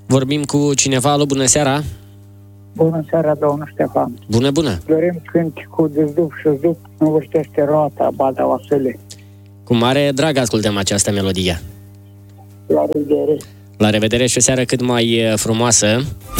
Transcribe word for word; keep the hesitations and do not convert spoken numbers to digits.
Vorbim cu cineva. Alo, bună seara! Bună seara, domnul Ștefan. Bună, bună! Dorim cânti cu dezdup și zdup, nu vârtește roata, Badea Vasile. Cu mare drag ascultăm această melodie. La revedere! La revedere și o seară cât mai frumoasă!